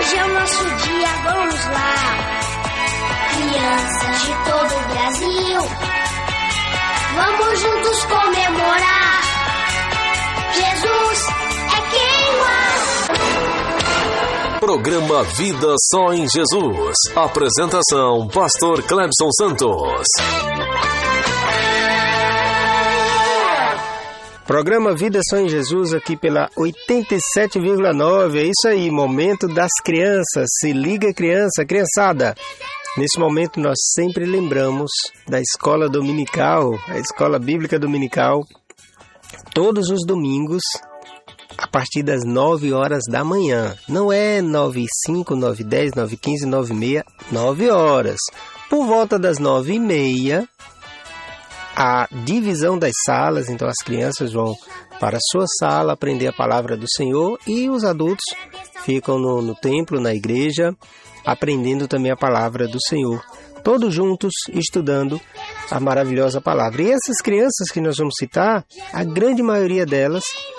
Hoje é o nosso dia, vamos lá. Crianças de todo o Brasil, vamos juntos comemorar. Jesus é quem mais. Programa Vida Só em Jesus. Apresentação: Pastor Clebson Santos. Programa Vida Só em Jesus aqui pela 87,9. É isso aí, momento das crianças. Se liga, criançada. Nesse momento nós sempre lembramos da escola dominical, a escola bíblica dominical, todos os domingos, a partir das 9 horas da manhã. Não é 9h05, 9h10, 9h15, 9h30, 9 horas. Por volta das 9h30, a divisão das salas, então as crianças vão para a sua sala aprender a palavra do Senhor e os adultos ficam no templo, na igreja, aprendendo também a palavra do Senhor. Todos juntos estudando a maravilhosa palavra. E essas crianças que nós vamos citar, a grande maioria delas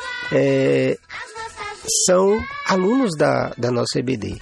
são alunos da nossa EBD.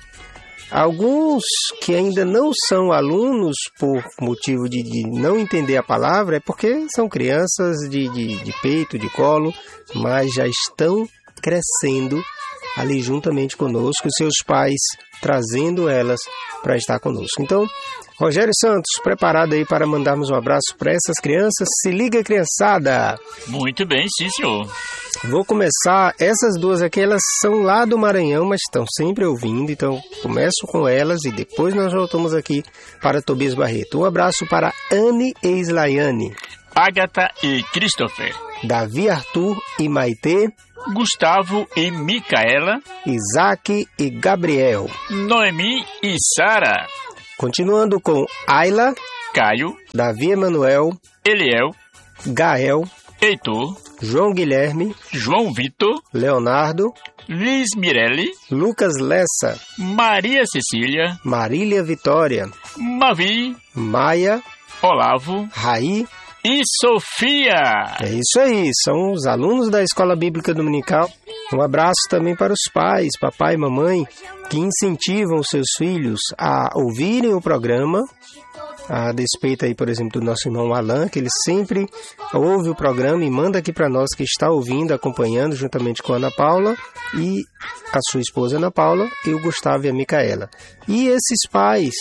Alguns que ainda não são alunos por motivo de não entender a palavra é porque são crianças de peito, de colo, mas já estão crescendo ali juntamente conosco, seus pais trazendo elas para estar conosco. Então, Rogério Santos, preparado aí para mandarmos um abraço para essas crianças? Se liga, criançada! Muito bem, sim, senhor. Vou começar, essas duas aqui, elas são lá do Maranhão, mas estão sempre ouvindo, então começo com elas e depois nós voltamos aqui para Tobias Barreto. Um abraço para Anne e Islaiane, Agatha e Christopher, Davi, Arthur e Maitê, Gustavo e Micaela, Isaac e Gabriel, Noemi e Sara, continuando com Ayla, Caio, Davi Emanuel, Eliel, Gael, Heitor, João Guilherme, João Vitor, Leonardo, Liz Mirelli, Lucas Lessa, Maria Cecília, Marília Vitória, Mavi, Maia, Olavo, Raí e Sofia. É isso aí, são os alunos da Escola Bíblica Dominical. Um abraço também para os pais, papai e mamãe, que incentivam os seus filhos a ouvirem o programa, a despeito aí, por exemplo, do nosso irmão Alan, que ele sempre ouve o programa e manda aqui para nós que está ouvindo, acompanhando, juntamente com a Ana Paula e a sua esposa Ana Paula e o Gustavo e a Micaela. E esses pais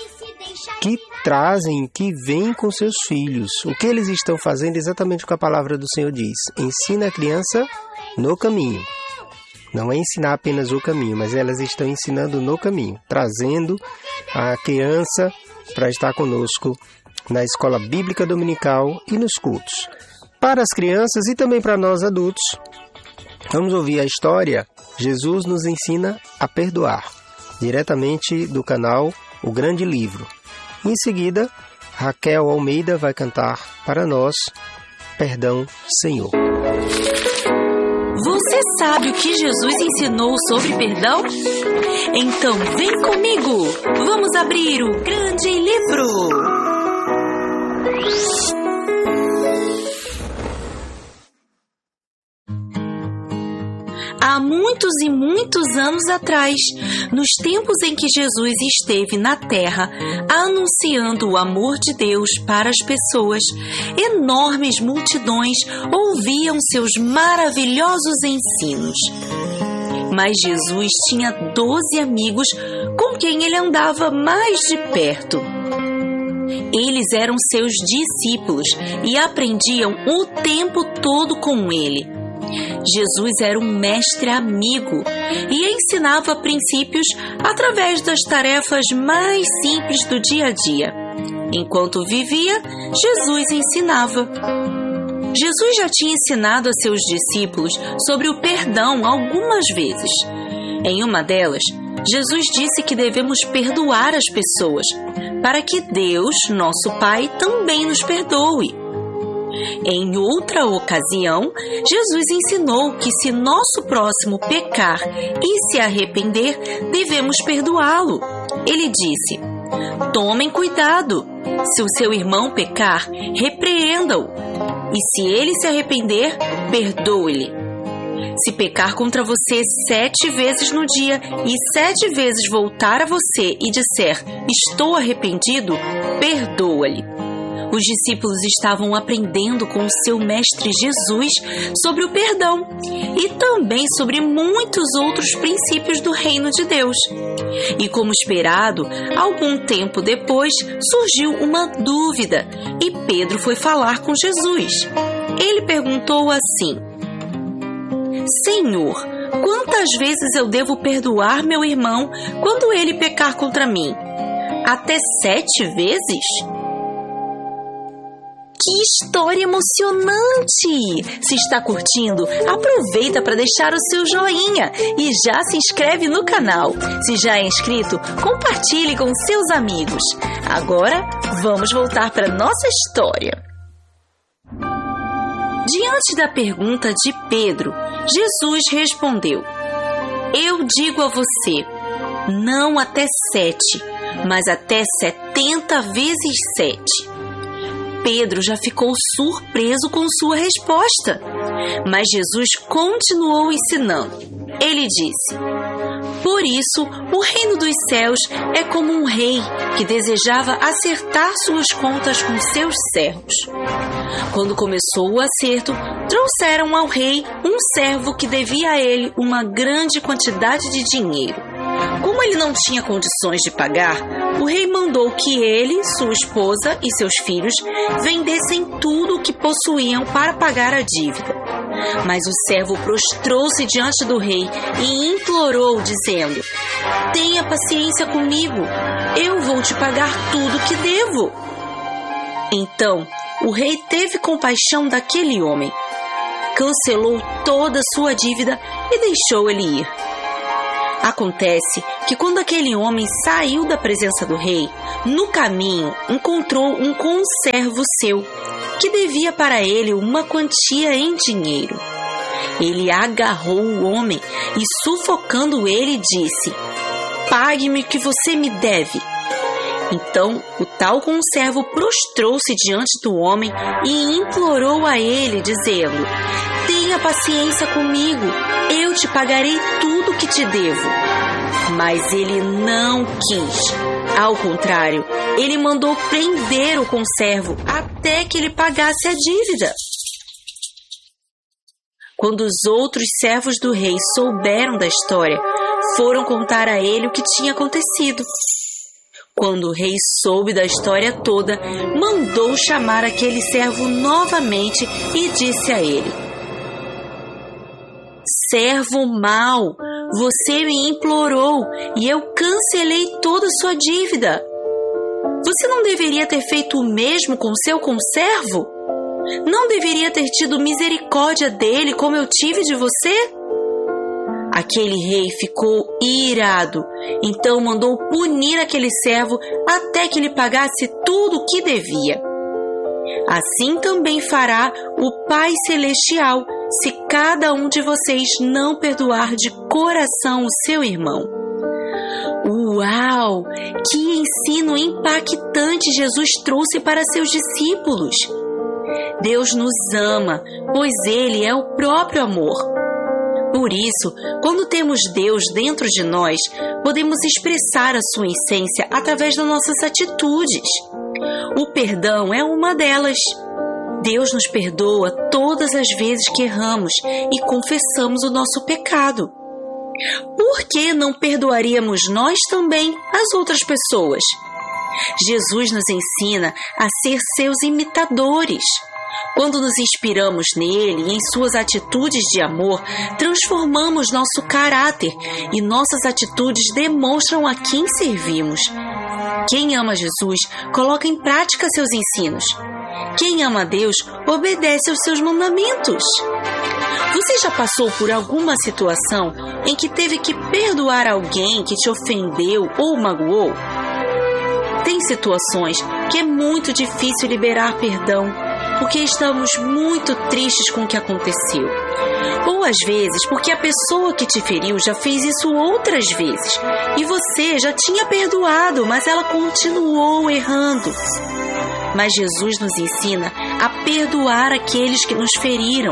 que trazem, que vêm com seus filhos, o que eles estão fazendo exatamente o que a palavra do Senhor diz: ensina a criança no caminho. Não é ensinar apenas o caminho, mas elas estão ensinando no caminho, trazendo a criança para estar conosco na Escola Bíblica Dominical e nos cultos. Para as crianças e também para nós adultos, vamos ouvir a história Jesus nos ensina a perdoar, diretamente do canal O Grande Livro. Em seguida, Raquel Almeida vai cantar para nós Perdão, Senhor. Você sabe o que Jesus ensinou sobre perdão? Então vem comigo! Vamos abrir o Grande Livro! Há muitos e muitos anos atrás, nos tempos em que Jesus esteve na terra, anunciando o amor de Deus para as pessoas, enormes multidões ouviam seus maravilhosos ensinos. Mas Jesus tinha 12 amigos com quem ele andava mais de perto. Eles eram seus discípulos e aprendiam o tempo todo com ele. Jesus era um mestre amigo e ensinava princípios através das tarefas mais simples do dia a dia. Enquanto vivia, Jesus ensinava. Jesus já tinha ensinado a seus discípulos sobre o perdão algumas vezes. Em uma delas, Jesus disse que devemos perdoar as pessoas, para que Deus, nosso Pai, também nos perdoe. Em outra ocasião, Jesus ensinou que se nosso próximo pecar e se arrepender, devemos perdoá-lo. Ele disse: tomem cuidado. Se o seu irmão pecar, repreenda-o. E se ele se arrepender, perdoe-lhe. Se pecar contra você 7 vezes no dia e 7 vezes voltar a você e disser, estou arrependido, perdoa-lhe. Os discípulos estavam aprendendo com o seu mestre Jesus sobre o perdão e também sobre muitos outros princípios do reino de Deus. E como esperado, algum tempo depois surgiu uma dúvida e Pedro foi falar com Jesus. Ele perguntou assim: Senhor, quantas vezes eu devo perdoar meu irmão quando ele pecar contra mim? Até 7 vezes? Que história emocionante! Se está curtindo, aproveita para deixar o seu joinha e já se inscreve no canal. Se já é inscrito, compartilhe com seus amigos. Agora, vamos voltar para nossa história. Diante da pergunta de Pedro, Jesus respondeu: Eu digo a você, não até 7, mas até 70 vezes 7. Pedro já ficou surpreso com sua resposta, mas Jesus continuou ensinando. Ele disse: Por isso, o reino dos céus é como um rei que desejava acertar suas contas com seus servos. Quando começou o acerto, trouxeram ao rei um servo que devia a ele uma grande quantidade de dinheiro. Como ele não tinha condições de pagar, o rei mandou que ele, sua esposa e seus filhos vendessem tudo o que possuíam para pagar a dívida. Mas o servo prostrou-se diante do rei e implorou, dizendo: Tenha paciência comigo, eu vou te pagar tudo o que devo. Então, o rei teve compaixão daquele homem, cancelou toda a sua dívida e deixou ele ir. Acontece que quando aquele homem saiu da presença do rei, no caminho encontrou um conservo seu, que devia para ele uma quantia em dinheiro. Ele agarrou o homem e, sufocando ele, disse: Pague-me o que você me deve. Então, o tal conservo prostrou-se diante do homem e implorou a ele, dizendo: Tenha paciência comigo, eu te pagarei tudo que te devo. Mas ele não quis. Ao contrário, ele mandou prender o conservo até que ele pagasse a dívida. Quando os outros servos do rei souberam da história, foram contar a ele o que tinha acontecido. Quando o rei soube da história toda, mandou chamar aquele servo novamente e disse a ele: Servo mau, você me implorou e eu cancelei toda a sua dívida. Você não deveria ter feito o mesmo com seu conservo? Não deveria ter tido misericórdia dele como eu tive de você? Aquele rei ficou irado, então mandou punir aquele servo até que lhe pagasse tudo o que devia. Assim também fará o Pai Celestial, se cada um de vocês não perdoar de coração o seu irmão. Uau! Que ensino impactante Jesus trouxe para seus discípulos! Deus nos ama, pois Ele é o próprio amor. Por isso, quando temos Deus dentro de nós, podemos expressar a sua essência através das nossas atitudes. O perdão é uma delas. Deus nos perdoa todas as vezes que erramos e confessamos o nosso pecado. Por que não perdoaríamos nós também as outras pessoas? Jesus nos ensina a ser seus imitadores. Quando nos inspiramos nele e em suas atitudes de amor, transformamos nosso caráter e nossas atitudes demonstram a quem servimos. Quem ama Jesus, coloca em prática seus ensinos. Quem ama a Deus, obedece aos seus mandamentos. Você já passou por alguma situação em que teve que perdoar alguém que te ofendeu ou magoou? Tem situações que é muito difícil liberar perdão, porque estamos muito tristes com o que aconteceu. Ou às vezes porque a pessoa que te feriu já fez isso outras vezes e você já tinha perdoado, mas ela continuou errando. Mas Jesus nos ensina a perdoar aqueles que nos feriram.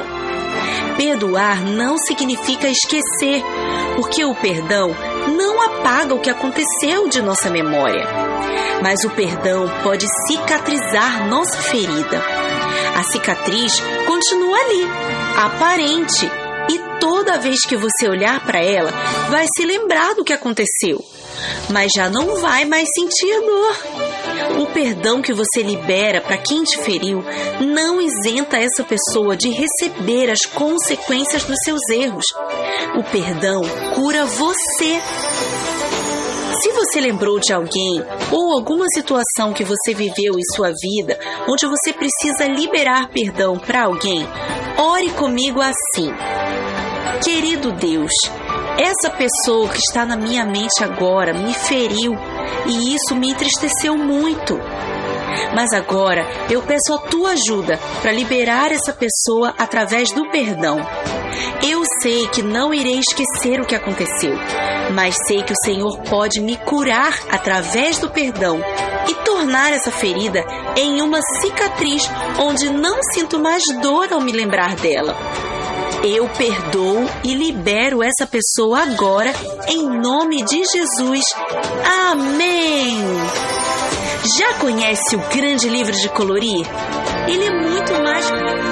Perdoar não significa esquecer, porque o perdão não apaga o que aconteceu de nossa memória. Mas o perdão pode cicatrizar nossa ferida. A cicatriz continua ali, aparente, e toda vez que você olhar para ela, vai se lembrar do que aconteceu, mas já não vai mais sentir dor. O perdão que você libera para quem te feriu não isenta essa pessoa de receber as consequências dos seus erros. O perdão cura você. Se você lembrou de alguém ou alguma situação que você viveu em sua vida, onde você precisa liberar perdão para alguém, ore comigo assim: querido Deus, essa pessoa que está na minha mente agora me feriu e isso me entristeceu muito. Mas agora eu peço a tua ajuda para liberar essa pessoa através do perdão. Eu sei que não irei esquecer o que aconteceu, mas sei que o Senhor pode me curar através do perdão e tornar essa ferida em uma cicatriz onde não sinto mais dor ao me lembrar dela. Eu perdoo e libero essa pessoa agora, em nome de Jesus. Amém! Já conhece o grande livro de colorir? Ele é muito mais...